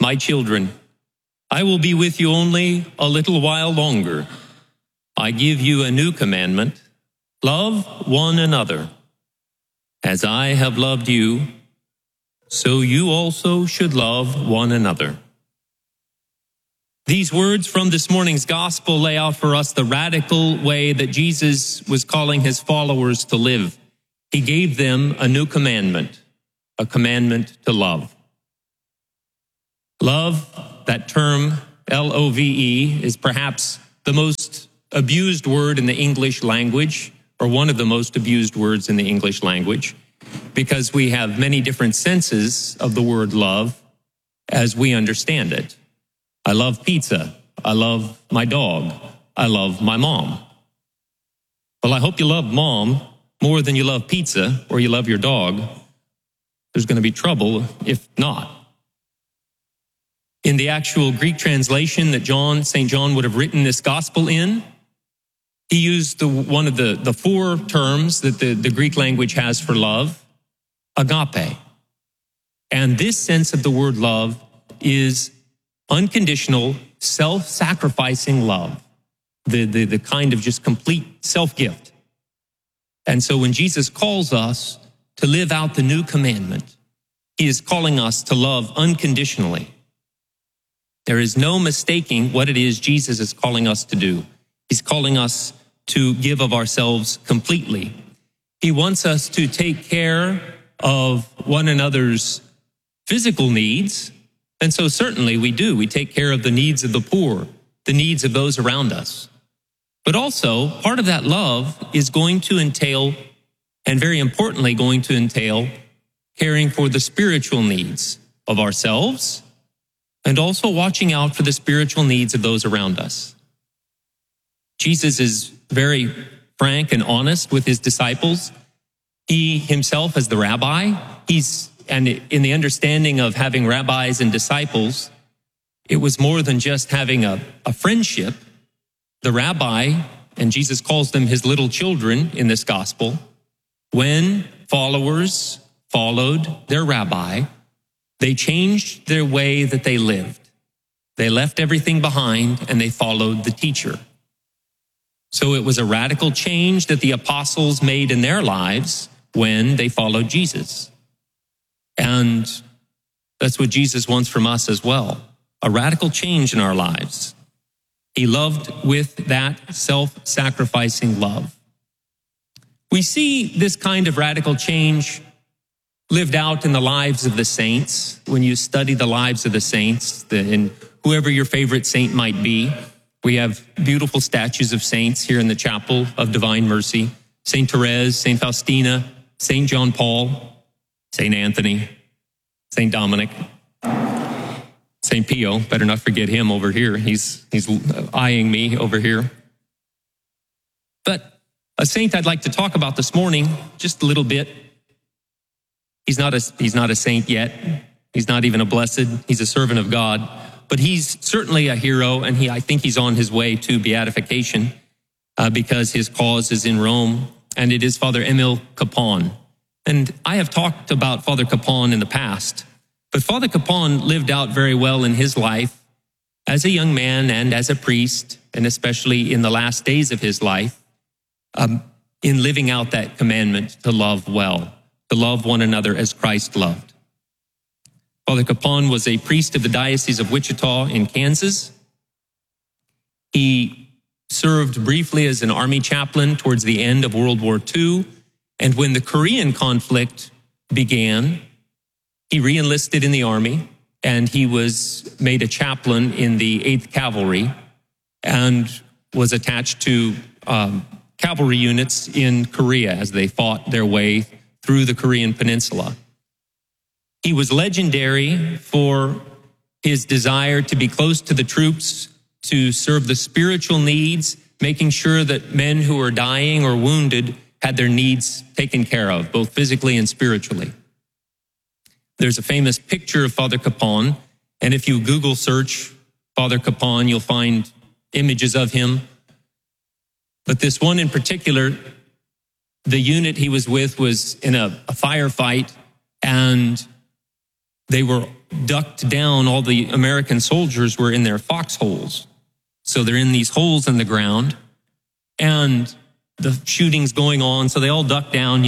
my children, I will be with you only a little while longer. I give you a new commandment. Love one another. As I have loved you, so you also should love one another. These words from this morning's gospel lay out for us the radical way that Jesus was calling his followers to live. He gave them a new commandment, a commandment to love. Love, that term, L-O-V-E, is perhaps the most abused word in the English language, or one of the most abused words in the English language, because we have many different senses of the word love as we understand it. I love pizza. I love my dog. I love my mom. Well, I hope you love mom more than you love pizza or you love your dog. There's going to be trouble if not. In the actual Greek translation that St. John would have written this gospel in, he used one of the four terms that the Greek language has for love, agape. And this sense of the word love is unconditional, self-sacrificing love, the kind of just complete self-gift. And so when Jesus calls us to live out the new commandment, he is calling us to love unconditionally. There is no mistaking what it is Jesus is calling us to do. He's calling us to give of ourselves completely. He wants us to take care of one another's physical needs. And so certainly we do. We take care of the needs of the poor, the needs of those around us. But also, part of that love is going to entail, and very importantly, going to entail caring for the spiritual needs of ourselves and also watching out for the spiritual needs of those around us. Jesus is very frank and honest with his disciples. He himself, as the rabbi, and in the understanding of having rabbis and disciples, it was more than just having a friendship. The rabbi, and Jesus calls them his little children in this gospel, when followers followed their rabbi, they changed their way that they lived. They left everything behind and they followed the teacher. So it was a radical change that the apostles made in their lives when they followed Jesus. And that's what Jesus wants from us as well, a radical change in our lives. He loved with that self-sacrificing love. We see this kind of radical change lived out in the lives of the saints. When you study the lives of the saints, and whoever your favorite saint might be, we have beautiful statues of saints here in the Chapel of Divine Mercy. Saint Therese, Saint Faustina, Saint John Paul, Saint Anthony, Saint Dominic, Saint Pio. Better not forget him over here. He's eyeing me over here. But a saint I'd like to talk about this morning, just a little bit. He's not a saint yet. He's not even a blessed. He's a servant of God. But he's certainly a hero, and I think he's on his way to beatification because his cause is in Rome, and it is Father Emile Capon. And I have talked about Father Capon in the past, but Father Capon lived out very well in his life as a young man and as a priest, and especially in the last days of his life, in living out that commandment to love well, to love one another as Christ loved. Father Capon was a priest of the Diocese of Wichita in Kansas. He served briefly as an army chaplain towards the end of World War II. And when the Korean conflict began, he re-enlisted in the army, and he was made a chaplain in the 8th Cavalry and was attached to cavalry units in Korea as they fought their way through the Korean Peninsula. He was legendary for his desire to be close to the troops, to serve the spiritual needs, making sure that men who were dying or wounded had their needs taken care of, both physically and spiritually. There's a famous picture of Father Capon, and if you Google search Father Capon, you'll find images of him. But this one in particular, the unit he was with was in a firefight, and they were ducked down. All the American soldiers were in their foxholes. So they're in these holes in the ground, and the shooting's going on. So they all duck down,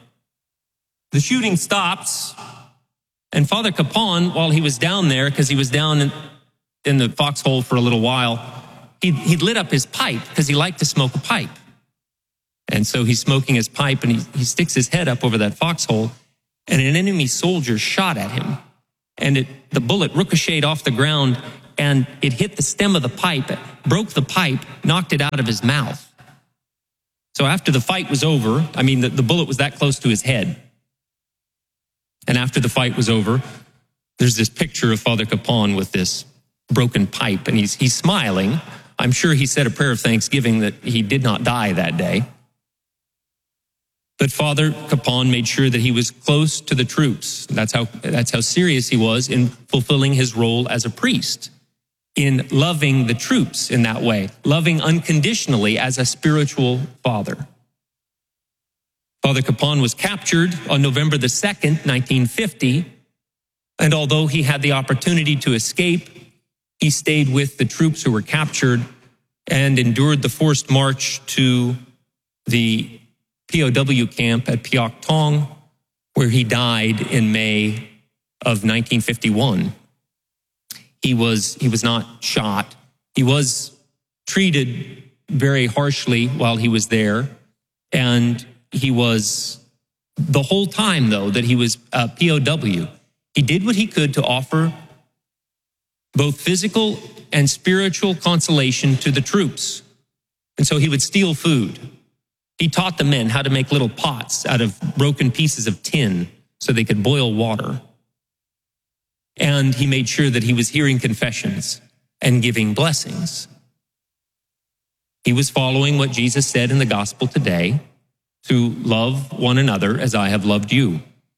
The shooting stops, and Father Capon, while he was down there, because he was down in the foxhole for a little while, he lit up his pipe because he liked to smoke a pipe. And so he's smoking his pipe, and he sticks his head up over that foxhole, and an enemy soldier shot at him. And the bullet ricocheted off the ground, and it hit the stem of the pipe, broke the pipe, knocked it out of his mouth. So after the fight was over, the bullet was that close to his head. And after the fight was over, there's this picture of Father Capon with this broken pipe, and he's smiling. I'm sure he said a prayer of thanksgiving that he did not die that day. But Father Capon made sure that he was close to the troops. That's how serious he was in fulfilling his role as a priest, in loving the troops in that way, loving unconditionally as a spiritual father. Father Capon was captured on November the 2nd, 1950, and although he had the opportunity to escape, he stayed with the troops who were captured and endured the forced march to the POW camp at Piak Tong, where he died in May of 1951. He was not shot. He was treated very harshly while he was there, and he was, the whole time, though, that he was a POW, he did what he could to offer both physical and spiritual consolation to the troops. And so he would steal food. He taught the men how to make little pots out of broken pieces of tin so they could boil water. And he made sure that he was hearing confessions and giving blessings. He was following what Jesus said in the gospel today, to love one another as I have loved you.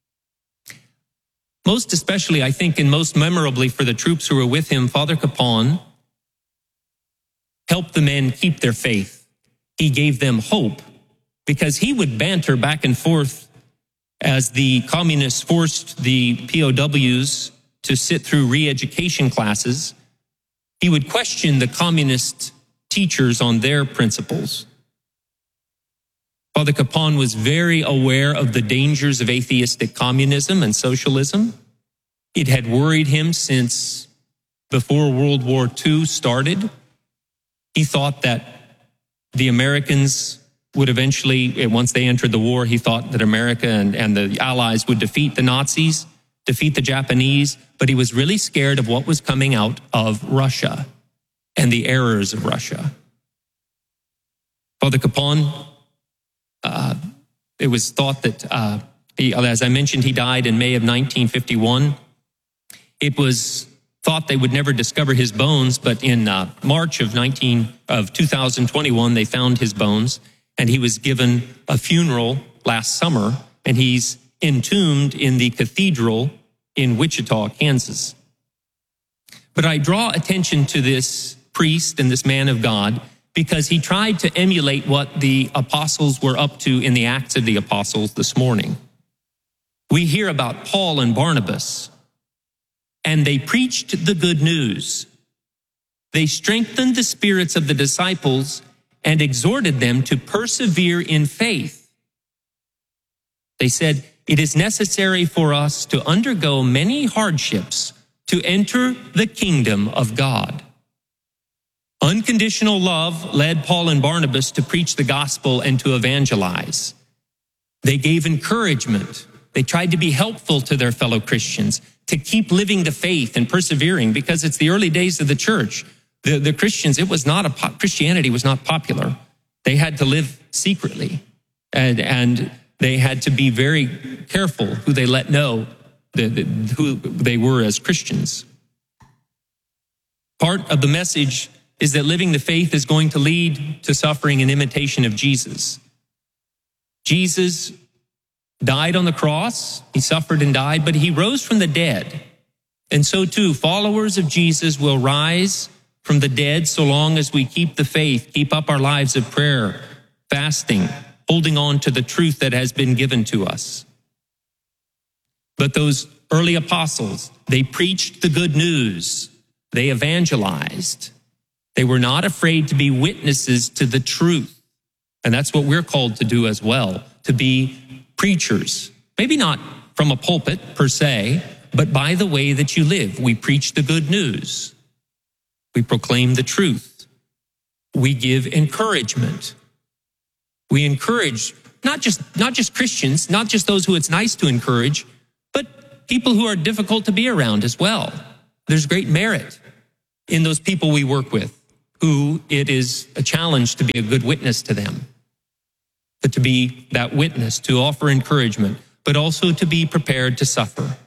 Most especially, I think, and most memorably for the troops who were with him, Father Capon helped the men keep their faith. He gave them hope, because he would banter back and forth as the communists forced the POWs to sit through re-education classes. He would question the communist teachers on their principles. Father Capon was very aware of the dangers of atheistic communism and socialism. It had worried him since before World War II started. He thought that the Americans would eventually, once they entered the war, he thought that America and the Allies would defeat the Nazis, defeat the Japanese, but he was really scared of what was coming out of Russia and the errors of Russia. Father Capon, it was thought that, as I mentioned, he died in May of 1951. It was thought they would never discover his bones, but in March of 2021, they found his bones, and he was given a funeral last summer, and he's entombed in the cathedral in Wichita, Kansas. But I draw attention to this priest and this man of God because he tried to emulate what the apostles were up to in the Acts of the Apostles this morning. We hear about Paul and Barnabas, and they preached the good news. They strengthened the spirits of the disciples and exhorted them to persevere in faith. They said, "It is necessary for us to undergo many hardships to enter the kingdom of God." Unconditional love led Paul and Barnabas to preach the gospel and to evangelize. They gave encouragement. They tried to be helpful to their fellow Christians, to keep living the faith and persevering, because it's the early days of the church. The Christians, Christianity was not popular. They had to live secretly, and they had to be very careful who they let know who they were as Christians. Part of the message is that living the faith is going to lead to suffering and imitation of Jesus. Jesus died on the cross, he suffered and died, but he rose from the dead. And so too, followers of Jesus will rise from the dead so long as we keep the faith, keep up our lives of prayer, fasting, holding on to the truth that has been given to us. But those early apostles, they preached the good news. They evangelized. They were not afraid to be witnesses to the truth. And that's what we're called to do as well, to be preachers. Maybe not from a pulpit per se, but by the way that you live. We preach the good news. We proclaim the truth. We give encouragement. We encourage not just Christians, not just those who it's nice to encourage, but people who are difficult to be around as well. There's great merit in those people we work with, who it is a challenge to be a good witness to them, but to be that witness, to offer encouragement, but also to be prepared to suffer.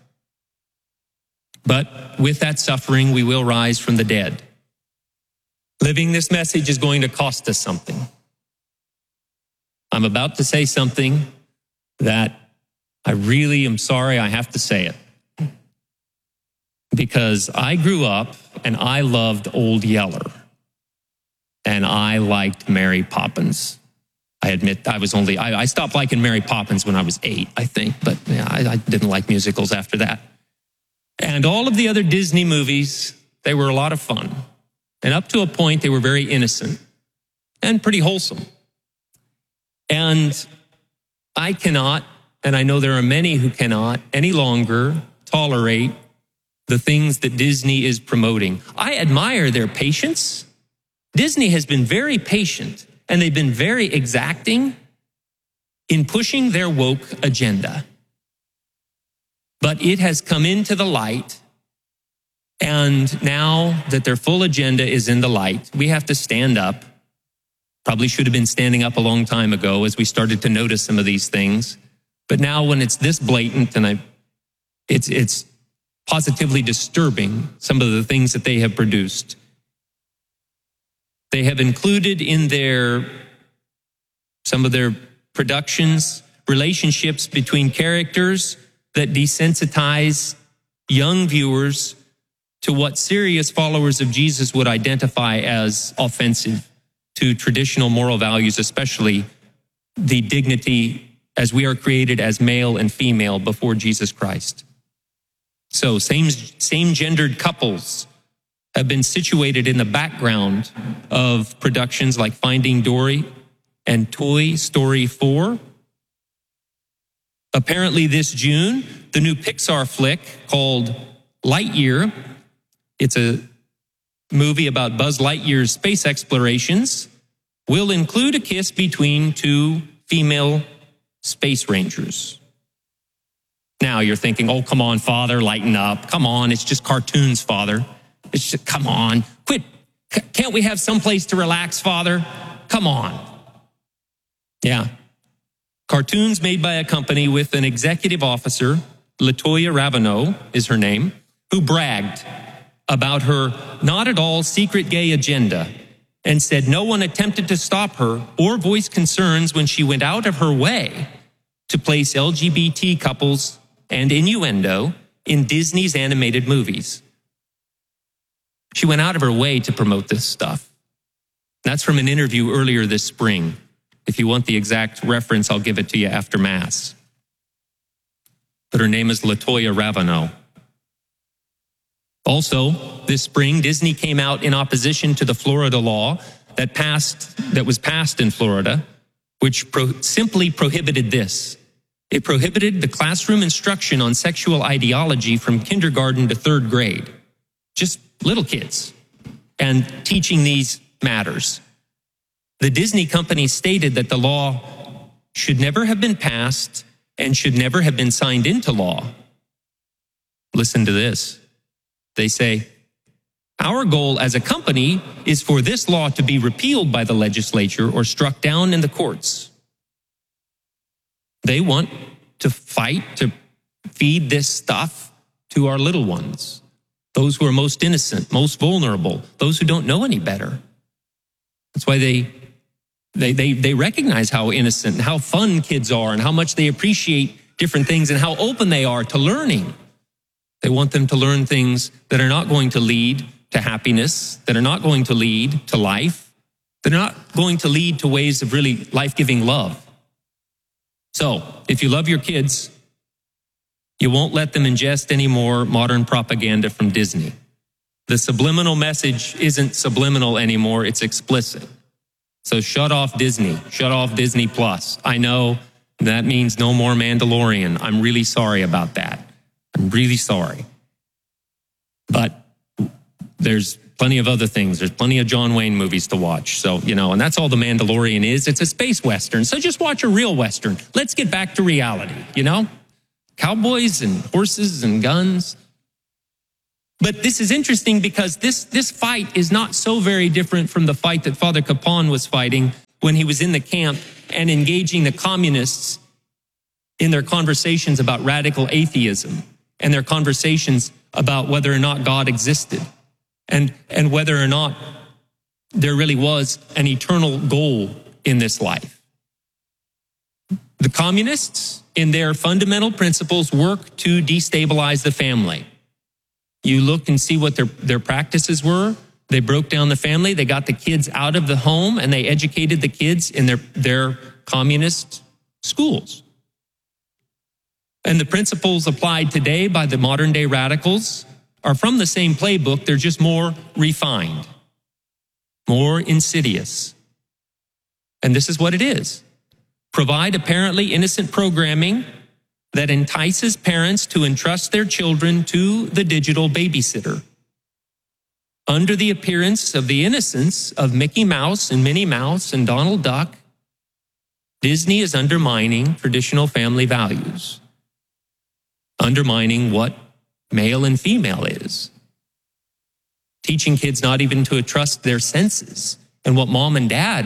But with that suffering, we will rise from the dead. Living this message is going to cost us something. I'm about to say something that I really am sorry I have to say it. Because I grew up and I loved Old Yeller. And I liked Mary Poppins. I admit I stopped liking Mary Poppins when I was 8, I think. But yeah, I didn't like musicals after that. And all of the other Disney movies, they were a lot of fun. And up to a point, they were very innocent and pretty wholesome. And I cannot, and I know there are many who cannot any longer tolerate the things that Disney is promoting. I admire their patience. Disney has been very patient, and they've been very exacting in pushing their woke agenda. But it has come into the light, and now that their full agenda is in the light, we have to stand up. Probably should have been standing up a long time ago as we started to notice some of these things. But now when it's this blatant, and it's positively disturbing, some of the things that they have produced. They have included in some of their productions relationships between characters that desensitize young viewers to what serious followers of Jesus would identify as offensive to traditional moral values, especially the dignity as we are created as male and female before Jesus Christ. So same-gendered couples have been situated in the background of productions like Finding Dory and Toy Story 4. Apparently this June, the new Pixar flick called Lightyear, it's a movie about Buzz Lightyear's space explorations, will include a kiss between two female space rangers. Now you're thinking, oh, come on, Father, lighten up. Come on, it's just cartoons, Father. It's just, come on, quit. Can't we have some place to relax, Father? Come on. Yeah. Cartoons made by a company with an executive officer, LaToya Raveneau is her name, who bragged about her not at all secret gay agenda and said no one attempted to stop her or voice concerns when she went out of her way to place LGBT couples and innuendo in Disney's animated movies. She went out of her way to promote this stuff. That's from an interview earlier this spring. If you want the exact reference, I'll give it to you after Mass. But her name is LaToya Raveneau. Also, this spring, Disney came out in opposition to the Florida law that was passed in Florida, which simply prohibited this. It prohibited the classroom instruction on sexual ideology from kindergarten to 3rd grade. Just little kids, and teaching these matters. The Disney company stated that the law should never have been passed and should never have been signed into law. Listen to this. They say, our goal as a company is for this law to be repealed by the legislature or struck down in the courts. They want to fight to feed this stuff to our little ones, those who are most innocent, most vulnerable, those who don't know any better. That's why they recognize how innocent and how fun kids are and how much they appreciate different things and how open they are to learning. They want them to learn things that are not going to lead to happiness, that are not going to lead to life, that are not going to lead to ways of really life-giving love. So, if you love your kids, You won't let them ingest any more modern propaganda from Disney. The subliminal message isn't subliminal anymore, it's explicit. So shut off Disney, shut off Disney Plus. I know that means no more Mandalorian. I'm really sorry about that. I'm really sorry. But there's plenty of other things. There's plenty of John Wayne movies to watch. So, and that's all The Mandalorian is. It's a space Western. So just watch a real Western. Let's get back to reality, Cowboys and horses and guns. But this is interesting because this fight is not so very different from the fight that Father Capon was fighting when he was in the camp and engaging the communists in their conversations about radical atheism and their conversations about whether or not God existed and whether or not there really was an eternal goal in this life. The communists, in their fundamental principles, work to destabilize the family. You look and see what their practices were. They broke down the family. They got the kids out of the home and they educated the kids in their communist schools. And the principles applied today by the modern day radicals are from the same playbook. They're just more refined, more insidious. And this is what it is. Provide apparently innocent programming that entices parents to entrust their children to the digital babysitter. Under the appearance of the innocence of Mickey Mouse and Minnie Mouse and Donald Duck, Disney is undermining traditional family values, undermining what male and female is, teaching kids not even to trust their senses and what mom and dad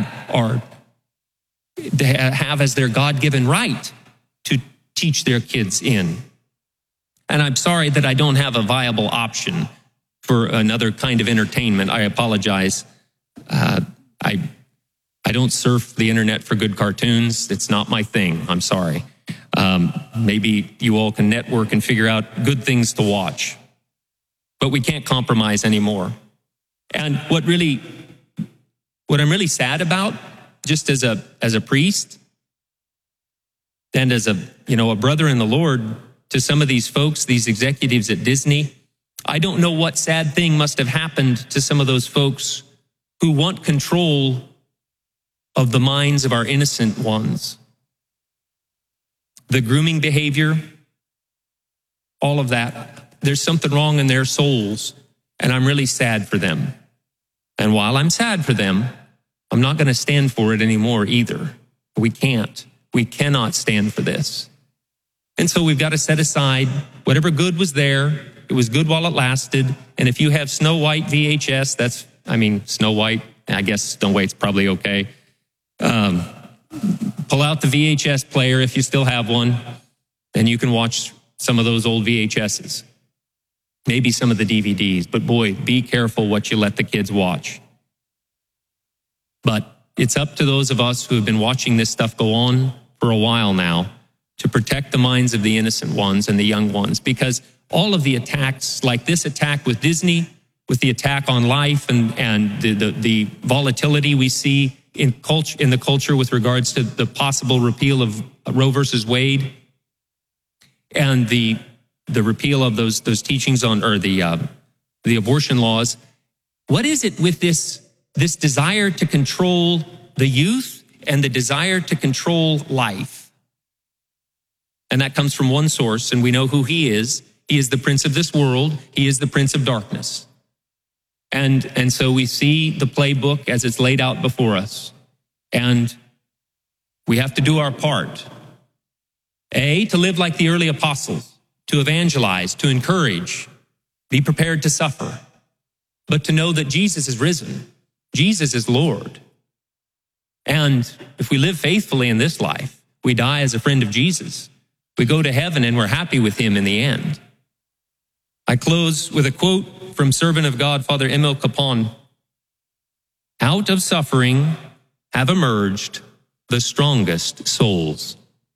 have as their God-given right to teach their kids in. And I'm sorry that I don't have a viable option for another kind of entertainment. I apologize. I don't surf the internet for good cartoons. It's not my thing. I'm sorry. Maybe you all can network and figure out good things to watch. But we can't compromise anymore. And what I'm really sad about, just as a priest and as a brother in the Lord to some of these folks, these executives at Disney, I don't know what sad thing must have happened to some of those folks who want control of the minds of our innocent ones. The grooming behavior, all of that, there's something wrong in their souls, and I'm really sad for them. And while I'm sad for them, I'm not going to stand for it anymore either. We cannot stand for this. And so we've got to set aside whatever good was there. It was good while it lasted. And if you have Snow White VHS, Snow White, I guess Snow White's probably okay. Pull out the VHS player if you still have one, and you can watch some of those old VHSs. Maybe some of the DVDs, but boy, be careful what you let the kids watch. But it's up to those of us who have been watching this stuff go on for a while now to protect the minds of the innocent ones and the young ones, because all of the attacks, like this attack with Disney, with the attack on life and the volatility we see in the culture with regards to the possible repeal of Roe versus Wade and the repeal of those teachings on, or the abortion laws. What is it with this desire to control the youth and the desire to control life? And that comes from one source, and we know who he is. He is the prince of this world. He is the prince of darkness. And so we see the playbook as it's laid out before us. And we have to do our part. To live like the early apostles, to evangelize, to encourage, be prepared to suffer, but to know that Jesus is risen. Jesus is Lord. And if we live faithfully in this life, we die as a friend of Jesus. We go to heaven and we're happy with him in the end. I close with a quote from servant of God, Father Emil Capon. Out of suffering have emerged the strongest souls.